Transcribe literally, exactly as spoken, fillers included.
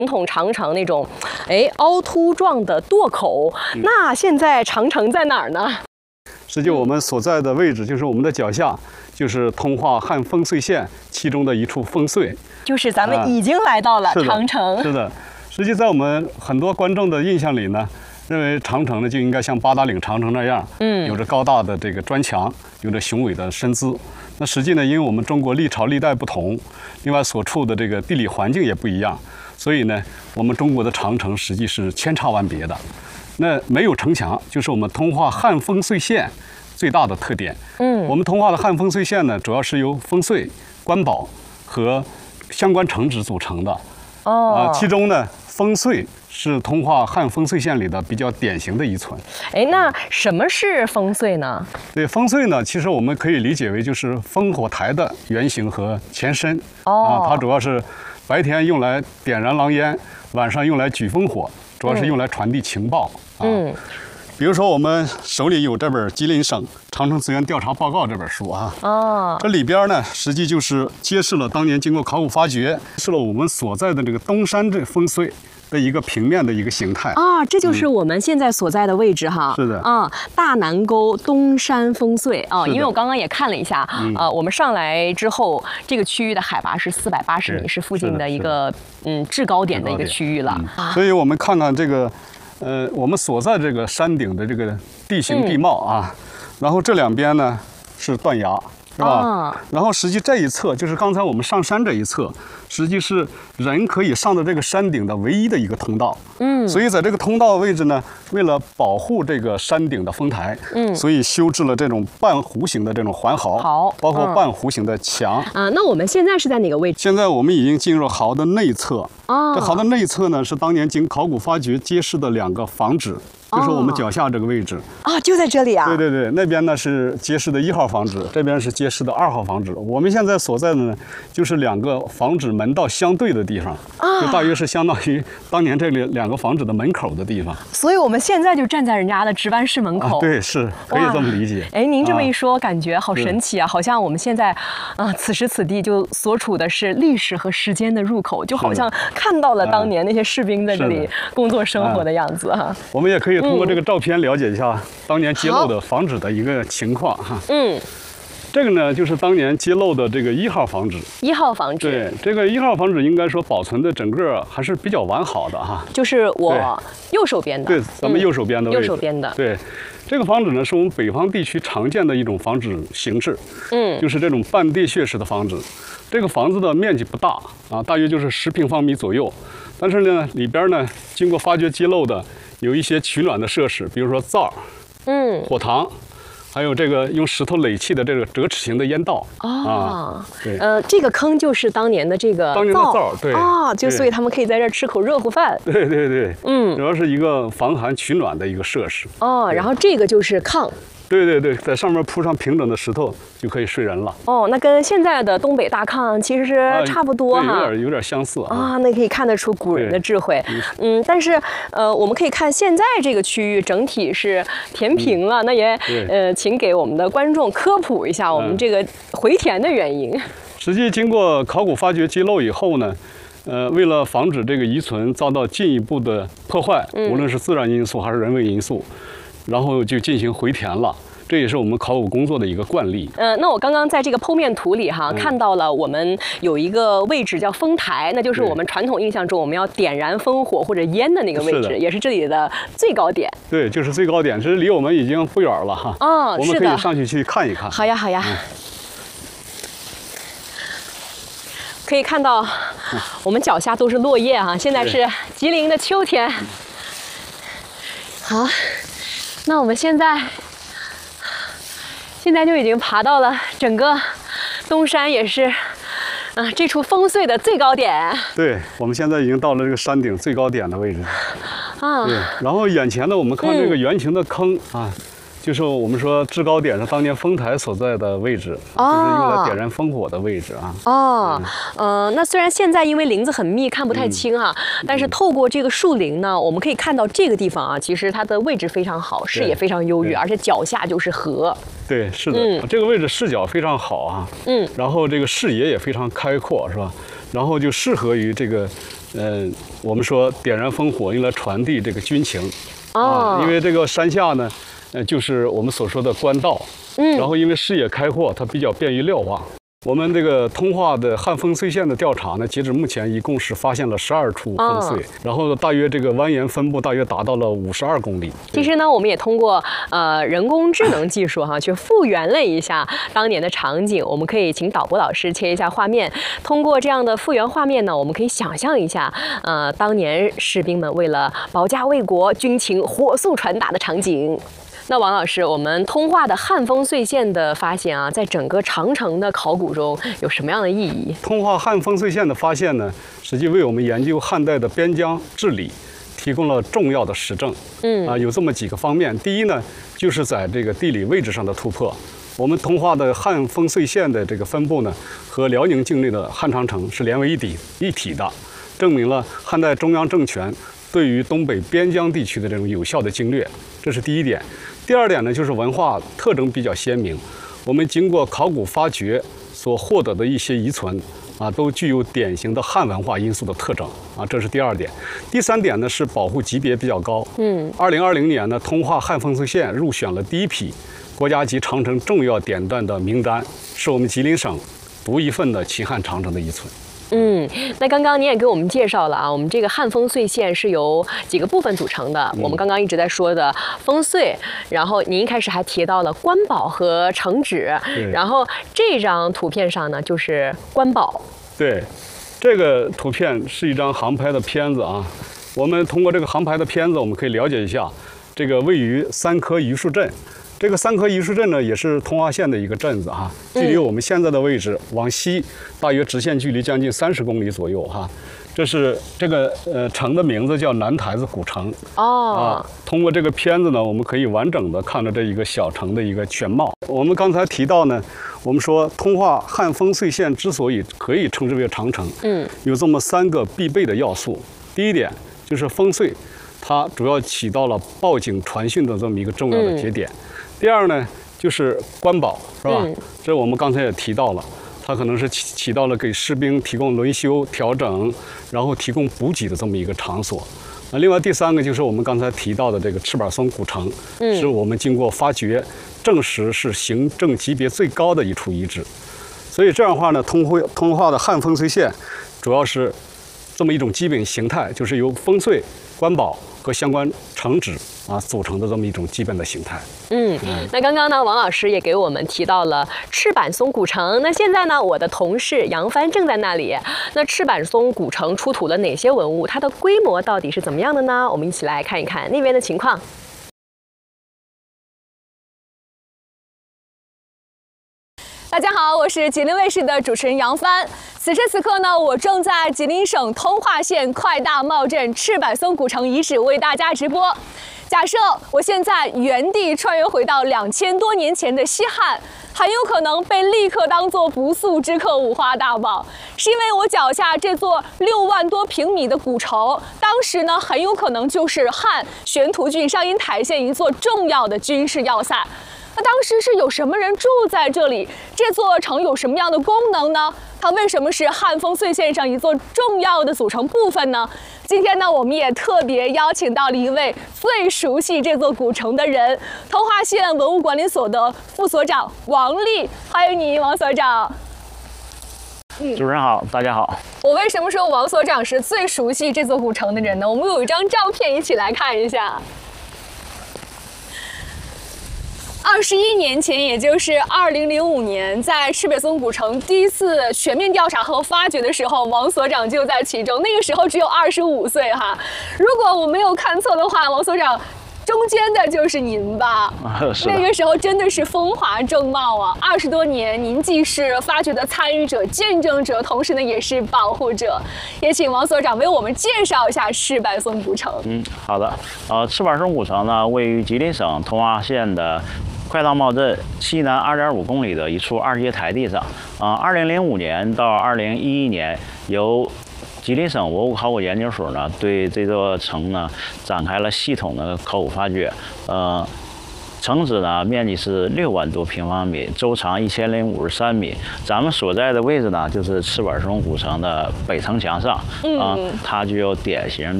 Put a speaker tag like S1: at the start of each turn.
S1: 传统长城那种，哎，凹凸状的垛口。嗯、那现在长城在哪儿呢？
S2: 实际我们所在的位置就是我们的脚下，就是通化汉烽燧线其中的一处烽燧，
S1: 就是咱们已经来到了长城。
S2: 啊、是的，实际在我们很多观众的印象里呢，认为长城呢就应该像八达岭长城那样，嗯，有着高大的这个砖墙，有着雄伟的身姿。那实际呢，因为我们中国历朝历代不同，另外所处的这个地理环境也不一样，所以呢，我们中国的长城实际是千差万别的。那没有城墙，就是我们通化汉烽燧线最大的特点。嗯，我们通化的汉烽燧线呢，主要是由烽燧、官堡和相关城址组成的。哦，啊，其中呢，烽燧是通化汉烽燧线里的比较典型的一存。
S1: 哎，那什么是烽燧呢？
S2: 对，烽燧呢，其实我们可以理解为就是烽火台的原型和前身。哦，啊，它主要是白天用来点燃狼烟，晚上用来举烽火，主要是用来传递情报。嗯。啊，比如说，我们手里有这本《吉林省长城资源调查报告》这本书啊，哦，这里边呢，实际就是揭示了当年经过考古发掘，是了我们所在的这个东山这烽燧的一个平面的一个形态
S1: 啊，这就是我们现在所在的位置哈。
S2: 是的
S1: 啊，大南沟东山烽燧啊，因为我刚刚也看了一下，呃，我们上来之后，这个区域的海拔是四百八十米，是附近的一个嗯制高点的一个区域了。
S2: 所以我们看看这个。呃，我们所在这个山顶的这个地形地貌啊，嗯、然后这两边呢是断崖，是吧？哦、然后实际这一侧就是刚才我们上山这一侧，实际是人可以上的这个山顶的唯一的一个通道。嗯，所以在这个通道位置呢，为了保护这个山顶的峰台，嗯，所以修制了这种半弧形的这种环壕，
S1: 好，
S2: 包括半弧形的墙。
S1: 啊，那我们现在是在哪个位置？
S2: 现在我们已经进入壕的内侧。哦，这壕的内侧呢，是当年经考古发掘揭示的两个房址。就是我们脚下这个位置
S1: 啊，就在这里啊。
S2: 对对对，那边呢是揭示的一号房址，这边是揭示的二号房址。我们现在所在的呢，就是两个房址门道相对的地方，啊，就大约是相当于当年这里两个房址的门口的地方。
S1: 所以我们现在就站在人家的值班室门口。
S2: 啊、对，是可以这么理解。
S1: 哎，您这么一说，啊、感觉好神奇啊！好像我们现在啊，此时此地就所处的是历史和时间的入口，就好像看到了当年那些士兵在这里工作生活的样子哈、啊。
S2: 我们也可以。通过这个照片了解一下当年揭露的房址的一个情况哈。嗯，这个呢就是当年揭露的这个一号房址。
S1: 一号房址。
S2: 对，这个一号房址应该说保存的整个还是比较完好的哈。
S1: 就是我右手边的。
S2: 对，咱们右手边的位置。
S1: 右手边的。
S2: 对，这个房址呢是我们北方地区常见的一种房址形式。嗯，就是这种半地穴式的房子。这个房子的面积不大啊，大约就是十平方米左右。但是呢，里边呢经过发掘揭露的。有一些取暖的设施，比如说灶，嗯，火塘，还有这个用石头垒砌的这个折尺形的烟道。
S1: 哦，啊，对，呃，这个坑就是当年的这个
S2: 当年的灶，对，
S1: 啊，就所以他们可以在这儿吃口热乎饭。
S2: 对对对，嗯，主要是一个防寒取暖的一个设施。
S1: 哦，然后这个就是炕。
S2: 对对对，在上面铺上平整的石头就可以睡人了。
S1: 哦，那跟现在的东北大炕其实是差不多哈，
S2: 啊、有点有点相似啊。
S1: 啊，那可以看得出古人的智慧。嗯，但是呃，我们可以看现在这个区域整体是填平了，嗯、那也呃，请给我们的观众科普一下我们这个回填的原因。嗯、
S2: 实际经过考古发掘揭露以后呢。呃，为了防止这个遗存遭到进一步的破坏，嗯、无论是自然因素还是人为因素，然后就进行回填了。这也是我们考古工作的一个惯例。
S1: 嗯、呃，那我刚刚在这个剖面图里哈、嗯、看到了，我们有一个位置叫烽台，那就是我们传统印象中我们要点燃烽火或者烟的那个位置，也是这里的最高点。
S2: 对，就是最高点，这离我们已经不远了哈。
S1: 哦，
S2: 我们可以上去去看一看。
S1: 好呀，好呀。嗯，可以看到，我们脚下都是落叶哈、啊，现在是吉林的秋天。好，那我们现在现在就已经爬到了整个东山，也是，啊，这处烽燧的最高点。
S2: 对，我们现在已经到了这个山顶最高点的位置。啊，对，然后眼前呢，我们看这个圆形的坑、嗯、啊。就是我们说制高点是当年烽台所在的位置，哦、就是用来点燃烽火的位置啊。
S1: 哦，嗯、呃，那虽然现在因为林子很密，看不太清啊，嗯、但是透过这个树林呢，我们可以看到这个地方啊，其实它的位置非常好，视野非常优越，而且脚下就是河。
S2: 对，是的，嗯、这个位置视角非常好啊。嗯，然后这个视野也非常开阔，是吧？然后就适合于这个嗯、呃，我们说点燃烽火用来传递这个军情。
S1: 哦，
S2: 啊，因为这个山下呢，呃，就是我们所说的官道。嗯，然后因为视野开阔，它比较便于瞭望。我们这个通化的汉烽燧县的调查呢，截止目前一共是发现了十二处烽燧，哦、然后大约这个蜿蜒分布大约达到了五十二公里。
S1: 其实呢，我们也通过呃人工智能技术哈，去复原了一下当年的场景。我们可以请导播老师切一下画面，通过这样的复原画面呢，我们可以想象一下，呃，当年士兵们为了保家卫国，军情火速传达的场景。那王老师，我们通化的汉烽燧县的发现啊，在整个长城的考古中有什么样的意义？
S2: 通化汉烽燧县的发现呢，实际为我们研究汉代的边疆治理提供了重要的实证。嗯啊，有这么几个方面。第一呢，就是在这个地理位置上的突破。我们通化的汉烽燧县的这个分布呢，和辽宁境内的汉长城是连为一体一体的，证明了汉代中央政权对于东北边疆地区的这种有效的经略，这是第一点。第二点呢，就是文化特征比较鲜明。我们经过考古发掘所获得的一些遗存啊，都具有典型的汉文化因素的特征啊，这是第二点。第三点呢，是保护级别比较高。嗯，二零二零年呢，通化汉烽燧县入选了第一批国家级长城重要典段的名单，是我们吉林省独一份的秦汉长城的遗存。
S1: 嗯，那刚刚您也给我们介绍了啊，我们这个汉烽燧县是由几个部分组成的。嗯、我们刚刚一直在说的烽燧，然后您一开始还提到了官堡和城址，然后这张图片上呢就是官堡。
S2: 对，这个图片是一张航拍的片子啊。我们通过这个航拍的片子，我们可以了解一下这个位于三棵榆树镇。这个三棵榆树镇呢，也是通化县的一个镇子哈，距离我们现在的位置往西大约直线距离将近三十公里左右哈。这是这个呃城的名字叫南台子古城哦。啊，通过这个片子呢，我们可以完整的看到这一个小城的一个全貌。我们刚才提到呢，我们说通化汉烽燧县之所以可以称之为长城，嗯，有这么三个必备的要素。第一点就是烽燧，它主要起到了报警传讯的这么一个重要的节点。嗯，第二呢，就是官堡，是吧？嗯、这我们刚才也提到了，它可能是起起到了给士兵提供轮休、调整，然后提供补给的这么一个场所。那另外第三个就是我们刚才提到的这个赤坂松古城，嗯、是我们经过发掘证实是行政级别最高的一处遗址。所以这样的话呢，通化通化的汉烽燧县主要是这么一种基本形态，就是由烽燧、官堡和相关城址啊组成的这么一种基本的形态。
S1: 嗯，那刚刚呢，王老师也给我们提到了赤坂松古城。那现在呢，我的同事杨帆正在那里。那赤坂松古城出土了哪些文物？它的规模到底是怎么样的呢？我们一起来看一看那边的情况。
S3: 大家好，我是吉林卫视的主持人杨帆。此时此刻呢，我正在吉林省通化县快大茂镇赤坂松古城遗址为大家直播。假设我现在原地穿越回到两千多年前的西汉，很有可能被立刻当作不速之客五花大绑，是因为我脚下这座六万多平米的古城，当时呢很有可能就是汉玄图郡上阴台县一座重要的军事要塞。那当时是有什么人住在这里？这座城有什么样的功能呢？它为什么是汉烽燧县上一座重要的组成部分呢？今天呢，我们也特别邀请到了一位最熟悉这座古城的人——通化县文物管理所的副所长王丽。欢迎你，王所长。
S4: 嗯，主持人好，大家好。
S3: 我为什么说王所长是最熟悉这座古城的人呢？我们有一张照片，一起来看一下。二十一年前，也就是二零零五年，在赤坂松古城第一次全面调查和发掘的时候，王所长就在其中。那个时候只有二十五岁哈，如果我没有看错的话，王所长中间的就是您吧？那个时候真的是风华正茂啊！二十多年，您既是发掘的参与者、见证者，同时呢也是保护者。也请王所长为我们介绍一下赤坂松古城。
S4: 嗯，好的。呃，赤坂松古城呢，位于吉林省通化县的快大茂镇西南二点五公里的一处二阶台地上。啊、呃，二零零五年到二零一一年，由吉林省文物考古研究所呢，对这座城呢展开了系统的考古发掘。呃， 城址呢面积是六万多平方米，周长一千零五十三米。咱们所在的位置呢，就是赤坂松古城的北城墙上，啊、嗯，它具有典型的